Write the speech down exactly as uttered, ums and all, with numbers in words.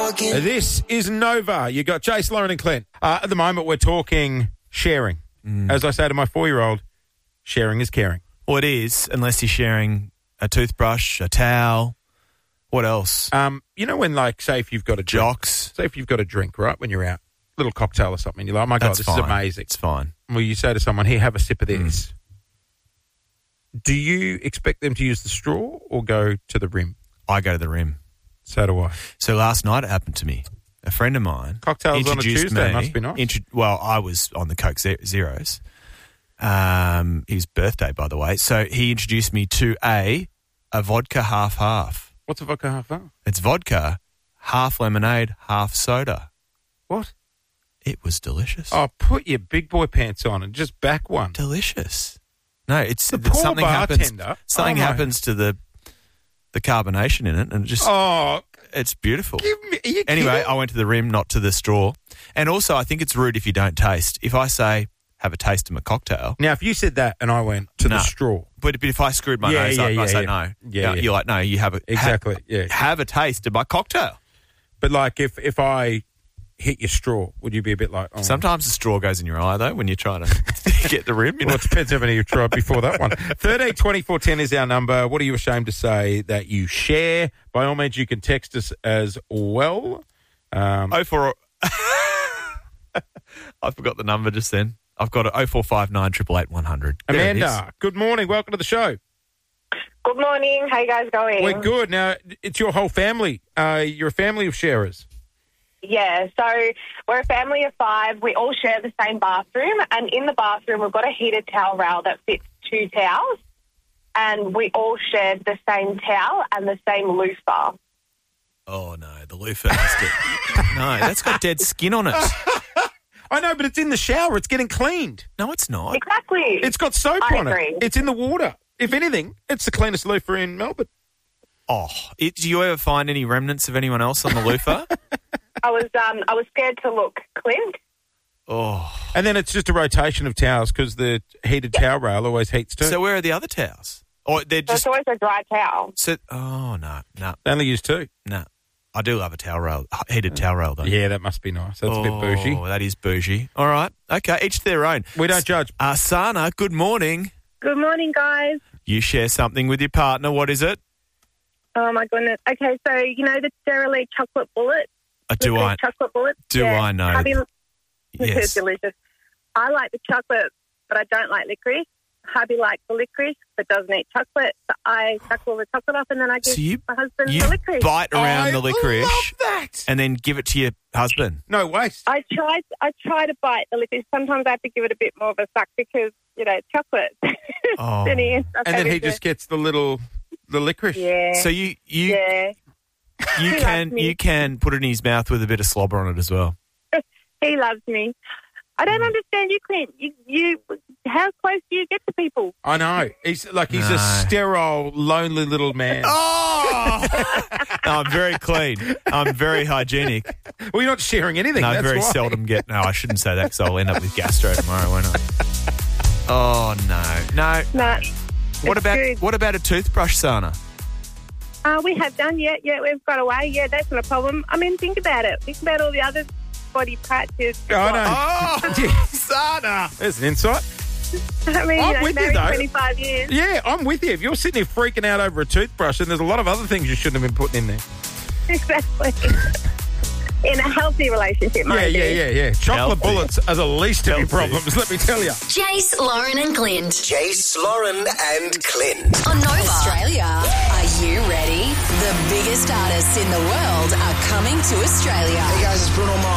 talking. This is Nova. You got Jace, Lauren and Clint. Uh, at the moment, we're talking sharing. Mm. As I say to my four-year-old, sharing is caring. Well, it is, unless you're sharing a toothbrush, a towel. What else? Um, you know when, like, say if you've got a drink, Jocks. say if you've got a drink, right, when you're out, little cocktail or something, you're like, oh my God, That's this fine. is amazing. It's fine. Well, you say to someone, here, have a sip of this. Mm. Do you expect them to use the straw or go to the rim? I go to the rim. So do I. So last night it happened to me. A friend of mine Cocktails on a introduced Tuesday me, must be nice. Intro- well, I was on the Coke Ze- Zeros. Um, his birthday, by the way. So he introduced me to a a vodka half-half. What's a vodka half half? It's vodka, half lemonade, half soda. What? It was delicious. Oh, put your big boy pants on and just back one. Delicious. No, it's The it's poor something happens. bartender. Something Oh, my- happens to the the carbonation in it, and it just Oh, it's beautiful. give me. Are you Anyway, kidding? I went to the rim, not to the straw. And also, I think it's rude if you don't taste. If I say, have a taste of my cocktail, Now, if you said that and I went to No. the straw, but, but if I screwed my Yeah, nose yeah, up, yeah, I say yeah. no. Yeah, Yeah, yeah. You're like, no, you have a Exactly, ha- yeah. have a taste of my cocktail. but like if if I hit your straw, would you be a bit like, oh, Sometimes the straw goes in your eye though when you're trying to get the rim. You know? well, it depends how many you've tried before that one. thirteen twenty-four ten is our number. What are you ashamed to say that you share? By all means, you can text us as well. Um, Oh four. I forgot the number just then. I've got it. Oh four five nine triple eight one hundred. Amanda, good morning. Welcome to the show. Good morning. How you guys going? We're good. Now, it's your whole family. Uh, you're a family of sharers. Yeah, so we're a family of five. We all share the same bathroom, and in the bathroom we've got a heated towel rail that fits two towels, and we all shared the same towel and the same loofah. Oh no, the loofah has to. No, that's got dead skin on it. I know, but it's in the shower. It's getting cleaned. No, it's not. Exactly. It's got soap I on agree. it. It's in the water. If anything, it's the cleanest loofah in Melbourne. Oh, it, do you ever find any remnants of anyone else on the loofah? I was um I was scared to look, Clint. Oh, And then it's just a rotation of towels because the heated towel rail always heats too. so where are the other towels? Or they're So just it's always a dry towel. so. Oh no, no, they only use two. no. I do love a towel rail, heated towel rail though. Yeah, that must be nice. That's oh, a bit bougie. that is bougie. All right, okay, each their own. We don't judge. Uh, Sana, good morning. Good morning, guys. You share something with your partner. What is it? Oh, my goodness. Okay, so you know the Sara Lee chocolate bullet? Uh, do Licorice I? Chocolate bullet? Do Yeah. I know? Hubby, It's Yes. delicious. I like the chocolate, but I don't like licorice. Hubby likes the licorice, but doesn't eat chocolate. So I suck all the chocolate off, and then I give So you my husband you the licorice. bite around I the licorice love that. and then give it to your husband. No waste. I try, I try to bite the licorice. Sometimes I have to give it a bit more of a suck because, you know, it's chocolate. Oh. then he ends up And then he having just to- gets the little, the licorice. Yeah. So you you yeah. you He can loves me. you can put it in his mouth with a bit of slobber on it as well. He loves me. I don't understand you, Clint. You, you, how close do you get to people? I know. He's like he's No. a sterile, lonely little man. Oh, no, I'm very clean. I'm very hygienic. Well, you're not sharing anything. No, I that's very why. seldom get. No, I shouldn't say that because I'll end up with gastro tomorrow, won't I? Oh no, no. No. What it's about good. what about a toothbrush, Sana? Uh, we have done, yeah, yeah, we've got away. Yeah, that's not a problem. I mean, think about it. Think about all the other body patches. I know. Oh, Yeah. Sana. There's an insight. I mean, I'm you know, with you, married though. twenty-five years. Yeah, I'm with you. If you're sitting here freaking out over a toothbrush, and there's a lot of other things you shouldn't have been putting in there. Exactly. In a healthy relationship, Yeah, mind yeah, you. yeah, yeah. Chocolate Healthy. bullets are the least of your Healthy. problems, let me tell you. Jace, Lauren and Clint. Jace, Lauren and Clint. On Nova Australia. Are you ready? The biggest artists in the world are coming to Australia. Hey guys, it's Bruno Mars.